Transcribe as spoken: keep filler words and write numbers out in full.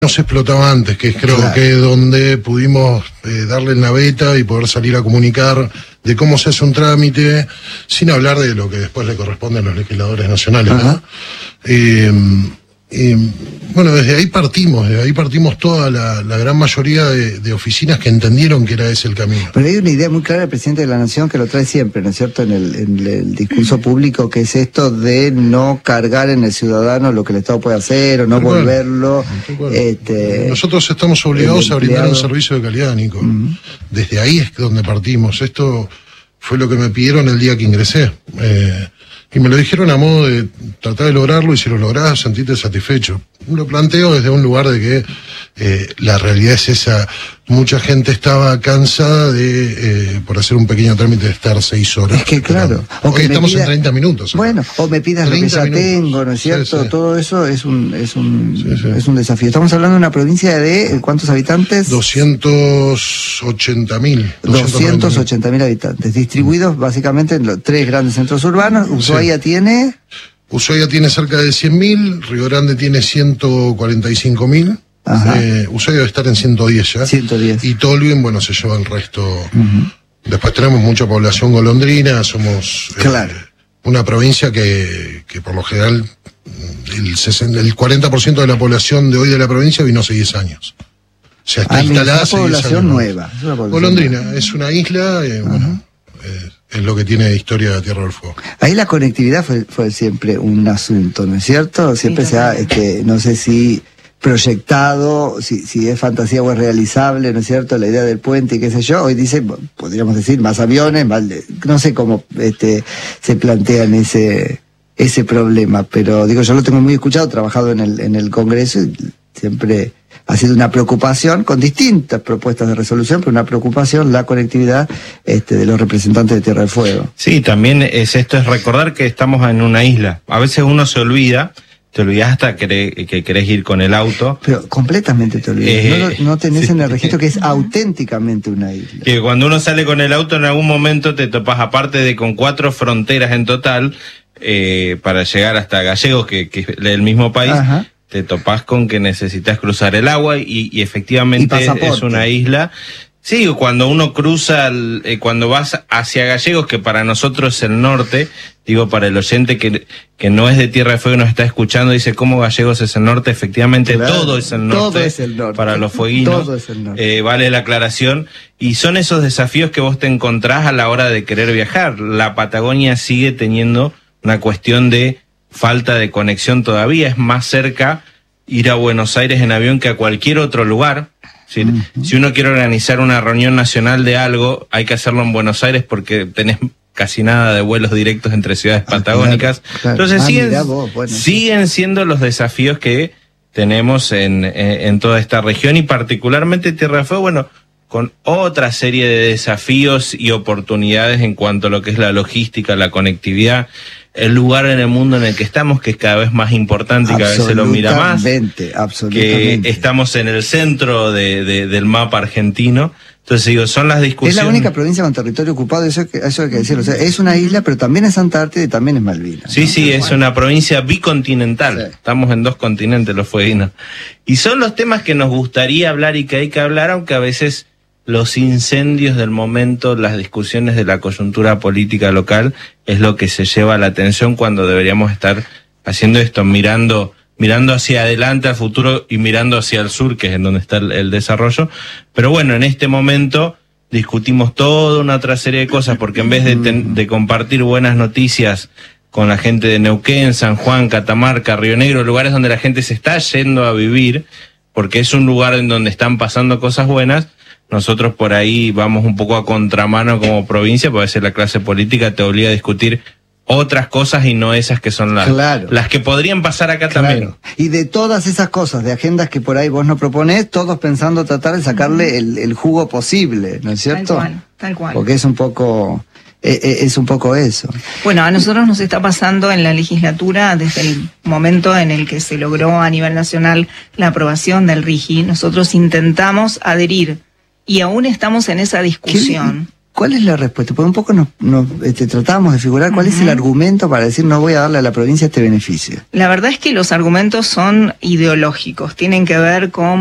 no se explotaba antes, que es creo claro. que donde pudimos eh, darle en la beta y poder salir a comunicar de cómo se hace un trámite, sin hablar de lo que después le corresponde a los legisladores nacionales, ¿no? Eh, eh, bueno, desde ahí partimos, desde ahí partimos toda la, la gran mayoría de, de oficinas que entendieron que era ese el camino. Pero hay una idea muy clara del presidente de la Nación que lo trae siempre, ¿no es cierto?, en el, en el discurso público, que es esto de no cargar en el ciudadano lo que el Estado puede hacer o no Tal volverlo. Cual. Este, Nosotros estamos obligados a brindar un servicio de calidad, Nico. Uh-huh. Desde ahí es donde partimos. Esto fue lo que me pidieron el día que ingresé. Eh, Y me lo dijeron a modo de tratar de lograrlo, y si lo lográs, sentirte satisfecho. Lo planteo desde un lugar de que eh, la realidad es esa. Mucha gente estaba cansada de, eh, por hacer un pequeño trámite, de estar seis horas. Es que claro. O Hoy estamos pida, en treinta minutos. Bueno, o me pidas lo que ya minutos. tengo, ¿no es cierto? Sí, sí. Todo eso es un es un, sí, sí. es un desafío. Estamos hablando de una provincia de, ¿cuántos habitantes? doscientos ochenta mil. doscientos ochenta mil habitantes, distribuidos básicamente en los tres grandes centros urbanos. Ushuaia sí. tiene... Ushuaia tiene cerca de cien mil, Río Grande tiene ciento cuarenta y cinco mil. Eh, Ushuaia debe estar en ciento diez ya. ciento diez. Y Tolwyn, bueno, se lleva el resto. Uh-huh. Después tenemos mucha población golondrina, somos claro. eh, una provincia que, que por lo general el, sesenta, el cuarenta por ciento de la población de hoy de la provincia vino hace diez años. O sea, está ah, instalada hace diez años. Población nueva. Es una población golondrina, nueva. Es una isla, eh, uh-huh. bueno, eh, es lo que tiene historia de Tierra del Fuego. Ahí la conectividad fue, fue siempre un asunto, ¿no es cierto? Siempre sí, se ha, este, no sé si proyectado, si, si es fantasía o es realizable, ¿no es cierto?, la idea del puente y qué sé yo. Hoy dice, podríamos decir, más aviones, más de, no sé cómo este, se plantean ese, ese problema, pero digo, yo lo tengo muy escuchado, trabajado en el, en el Congreso, y siempre ha sido una preocupación, con distintas propuestas de resolución, pero una preocupación la conectividad este, de los representantes de Tierra del Fuego. Sí, también es esto, es recordar que estamos en una isla. A veces uno se olvida, te olvidas hasta que, que querés ir con el auto. Pero completamente te olvidas. Eh, no, no tenés sí, en el registro que es auténticamente una isla. Que cuando uno sale con el auto, en algún momento te topas, aparte de con cuatro fronteras en total, eh, para llegar hasta Gallegos, que, que es el mismo país. Ajá. Te topás con que necesitas cruzar el agua y, y efectivamente y es una isla. Sí, cuando uno cruza, el, eh, cuando vas hacia Gallegos, que para nosotros es el norte, digo para el oyente que, que no es de Tierra del Fuego y nos está escuchando, dice cómo Gallegos es el norte, efectivamente claro, todo es el norte. Todo es el norte. Para los fueguinos. Todo es el norte. Eh, vale la aclaración. Y son esos desafíos que vos te encontrás a la hora de querer viajar. La Patagonia sigue teniendo una cuestión de falta de conexión todavía, es más cerca ir a Buenos Aires en avión que a cualquier otro lugar. ¿Sí? Uh-huh. Si uno quiere organizar una reunión nacional de algo, hay que hacerlo en Buenos Aires porque tenés casi nada de vuelos directos entre ciudades ah, patagónicas. Claro, claro. Entonces ah, siguen, vos, bueno, siguen siendo los desafíos que tenemos en, en, en toda esta región y particularmente Tierra del Fuego, bueno, con otra serie de desafíos y oportunidades en cuanto a lo que es la logística, la conectividad, el lugar en el mundo en el que estamos, que es cada vez más importante y cada vez se lo mira más, absolutamente. Que estamos en el centro de, de, del mapa argentino. Entonces digo, son las discusiones. Es la única provincia con territorio ocupado, eso, eso hay que decirlo. O sea, es una isla, pero también es Antártida y también es Malvinas. Sí, ¿no? sí, es bueno. una provincia bicontinental. Sí. Estamos en dos continentes los fueguinos. Y son los temas que nos gustaría hablar y que hay que hablar, aunque a veces los incendios del momento, las discusiones de la coyuntura política local, es lo que se lleva la atención cuando deberíamos estar haciendo esto, mirando mirando hacia adelante al futuro y mirando hacia el sur, que es en donde está el, el desarrollo. Pero bueno, en este momento discutimos toda una otra serie de cosas, porque en vez de, ten, de compartir buenas noticias con la gente de Neuquén, San Juan, Catamarca, Río Negro, lugares donde la gente se está yendo a vivir, porque es un lugar en donde están pasando cosas buenas, nosotros por ahí vamos un poco a contramano como provincia, porque a veces la clase política te obliga a discutir otras cosas y no esas que son las, claro. las que podrían pasar acá claro. también. Y de todas esas cosas, de agendas que por ahí vos no proponés, todos pensando tratar de sacarle el, el jugo posible, ¿no es cierto? Tal cual, tal cual. Porque es un poco... es un poco eso. Bueno, a nosotros nos está pasando en la legislatura, desde el momento en el que se logró a nivel nacional la aprobación del RIGI, nosotros intentamos adherir y aún estamos en esa discusión. ¿cuál es la respuesta? Porque un poco nos, nos este, tratábamos de figurar cuál uh-huh. es el argumento para decir no voy a darle a la provincia este beneficio. La verdad es que los argumentos son ideológicos, tienen que ver con